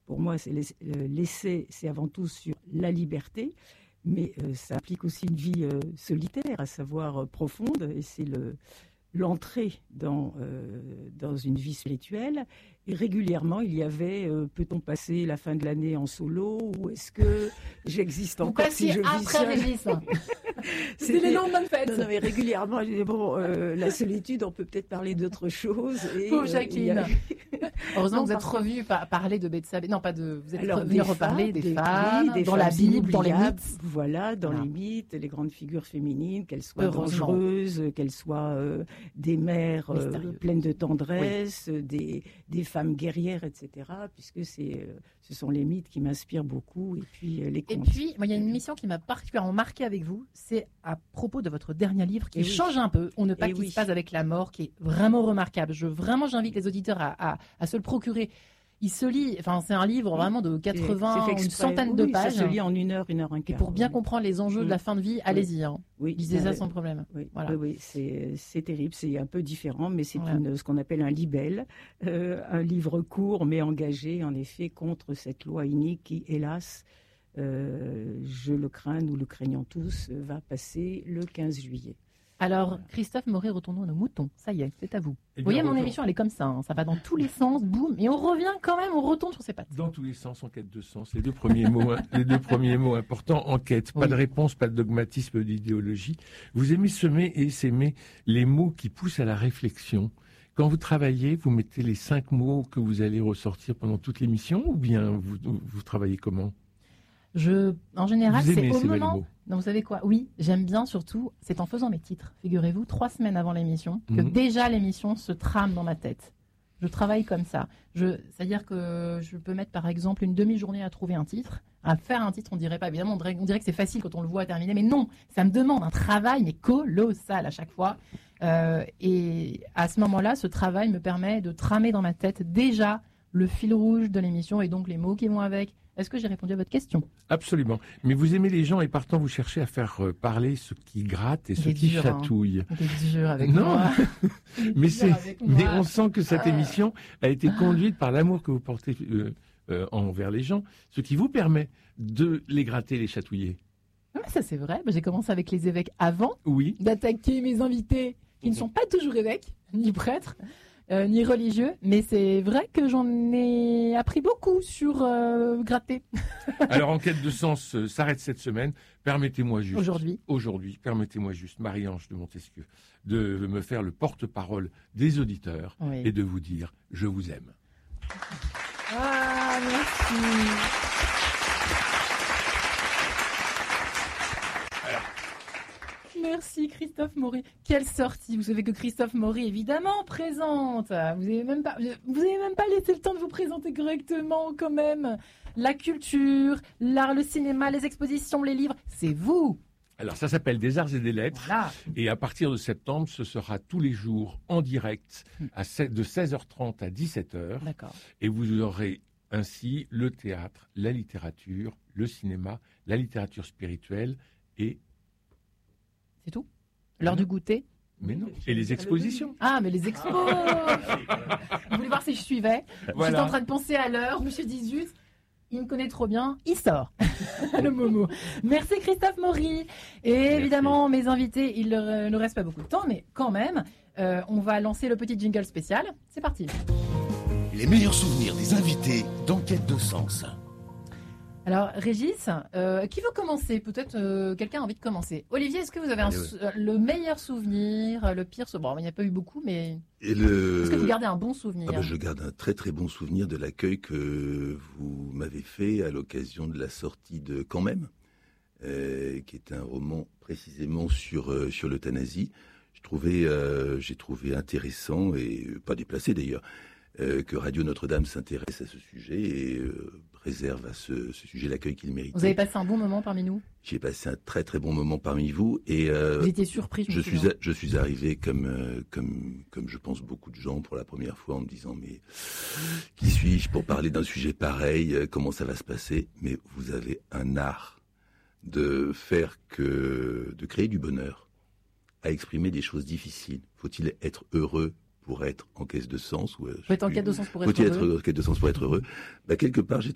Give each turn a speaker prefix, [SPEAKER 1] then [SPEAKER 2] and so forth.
[SPEAKER 1] pour moi, l'essai, c'est avant tout sur la liberté, mais ça implique aussi une vie solitaire, à savoir profonde, et c'est l'entrée dans une vie spirituelle. Et régulièrement, il y avait peut-on passer la fin de l'année en solo, ou est-ce que j'existe encore si je vis seule?
[SPEAKER 2] Régis. C'était les lendemains de fête.
[SPEAKER 1] Non, mais régulièrement, je disais, la solitude, on peut peut-être parler d'autre chose.
[SPEAKER 2] Pauvre Jacqueline. Heureusement que vous êtes revenue parler de Bethsabée. Non, pas de. Vous êtes revenue reparler des femmes, dans la Bible, dans les mythes.
[SPEAKER 1] Voilà, dans les mythes, les grandes figures féminines, qu'elles soient dangereuses, qu'elles soient des mères pleines de tendresse, des femmes guerrières, etc. Puisque ce sont les mythes qui m'inspirent beaucoup, et puis les contes.
[SPEAKER 2] Et puis, moi, il y a une mission qui m'a particulièrement marquée avec vous, c'est à propos de votre dernier livre qui change un peu. On ne pas qui se passe avec la mort, qui est vraiment remarquable. J'invite les auditeurs à se le procurer. Il se lit, c'est un livre vraiment de 80, une centaine de pages.
[SPEAKER 1] Ça se lit en 1 heure, 1 heure un quart.
[SPEAKER 2] Et pour bien comprendre les enjeux de la fin de vie, allez-y. Lisez ça sans problème.
[SPEAKER 1] Oui,
[SPEAKER 2] voilà.
[SPEAKER 1] oui, c'est terrible, c'est un peu différent, mais c'est ce qu'on appelle un libelle, un livre court mais engagé, en effet, contre cette loi inique qui, hélas, je le crains, nous le craignons tous, va passer le 15 juillet.
[SPEAKER 2] Alors, Christophe Maury, retournons à nos moutons. Ça y est, c'est à vous. Vous voyez, mon émission, elle est comme ça. Ça va dans tous les sens, boum. Et on revient quand même, on retourne sur ses pattes.
[SPEAKER 3] Dans tous les sens, en quête de sens. Les deux premiers mots importants, enquête. Pas de réponse, pas de dogmatisme, d'idéologie. Vous aimez semer et s'aimer les mots qui poussent à la réflexion. Quand vous travaillez, vous mettez les 5 mots que vous allez ressortir pendant toute l'émission, ou bien vous travaillez comment?
[SPEAKER 2] En général, c'est au moment.
[SPEAKER 3] Mots.
[SPEAKER 2] Non, vous savez quoi? Oui, j'aime bien surtout, c'est en faisant mes titres. Figurez-vous, 3 semaines avant l'émission, que déjà l'émission se trame dans ma tête. Je travaille comme ça. C'est-à-dire que je peux mettre, par exemple, une demi-journée à trouver un titre. À faire un titre, on dirait pas, évidemment, on dirait que c'est facile quand on le voit terminer, mais non, ça me demande un travail, mais colossal à chaque fois. Et à ce moment-là, ce travail me permet de tramer dans ma tête déjà le fil rouge de l'émission et donc les mots qui vont avec. Est-ce que j'ai répondu à votre question?
[SPEAKER 3] Absolument. Mais vous aimez les gens et partant vous cherchez à faire parler ceux qui grattent et ceux qui chatouillent.
[SPEAKER 2] C'est dur avec moi.
[SPEAKER 3] mais on sent que cette émission a été conduite par l'amour que vous portez envers les gens, ce qui vous permet de les gratter, les chatouiller.
[SPEAKER 2] Ouais, ça c'est vrai. J'ai commencé avec les évêques avant d'attaquer mes invités qui ne sont pas toujours évêques, ni prêtres. Ni religieux, mais c'est vrai que j'en ai appris beaucoup sur gratter.
[SPEAKER 3] Alors, Enquête de sens s'arrête cette semaine. Permettez-moi juste...
[SPEAKER 2] Aujourd'hui,
[SPEAKER 3] permettez-moi juste, Marie-Ange de Montesquieu, de me faire le porte-parole des auditeurs et de vous dire « Je vous aime ».
[SPEAKER 2] Ah, merci. Merci Christophe Maury. Quelle sortie. Vous savez que Christophe Maury, évidemment, présente. Vous n'avez même pas laissé le temps de vous présenter correctement quand même. La culture, l'art, le cinéma, les expositions, les livres, c'est vous.
[SPEAKER 3] Alors ça s'appelle Des Arts et des Lettres.
[SPEAKER 2] Voilà.
[SPEAKER 3] Et à partir de septembre, ce sera tous les jours en direct de 16h30 à 17h.
[SPEAKER 2] D'accord.
[SPEAKER 3] Et vous aurez ainsi le théâtre, la littérature, le cinéma, la littérature spirituelle et...
[SPEAKER 2] C'est tout? L'heure du goûter?
[SPEAKER 3] Mais non. Et les expositions.
[SPEAKER 2] Ah, mais les expos. Vous voulez voir si je suivais? Voilà. J'étais en train de penser à l'heure. Je me suis dit, zut, il me connaît trop bien. Il sort. Le Momo. Merci Christophe Maury. Et évidemment, mes invités, il ne reste pas beaucoup de temps, mais quand même, on va lancer le petit jingle spécial. C'est parti.
[SPEAKER 4] Les meilleurs souvenirs des invités d'Enquête de sens.
[SPEAKER 2] Alors, Régis, qui veut commencer? Peut-être quelqu'un a envie de commencer. Olivier, est-ce que vous avez le meilleur souvenir, le pire souvenir? Bon, il n'y a pas eu beaucoup, mais est-ce que vous gardez un bon souvenir?
[SPEAKER 5] Je garde un très très bon souvenir de l'accueil que vous m'avez fait à l'occasion de la sortie de Quand même, qui est un roman précisément sur l'euthanasie. J'ai trouvé intéressant et pas déplacé d'ailleurs que Radio Notre-Dame s'intéresse à ce sujet et réserve à ce sujet l'accueil qu'il mérite.
[SPEAKER 2] Vous avez passé un bon moment parmi nous?
[SPEAKER 5] J'ai passé un très très bon moment parmi vous et
[SPEAKER 2] vous étiez surpris?
[SPEAKER 5] Je suis arrivé comme je pense beaucoup de gens pour la première fois en me disant mais qui suis-je pour parler d'un sujet pareil, comment ça va se passer? Mais vous avez un art de créer du bonheur, à exprimer des choses difficiles. Faut-il être heureux pour être en quête de sens?
[SPEAKER 2] Faut être en quête de sens pour être heureux.
[SPEAKER 5] Faut-il être en quête de sens pour être heureux? Quelque part, j'ai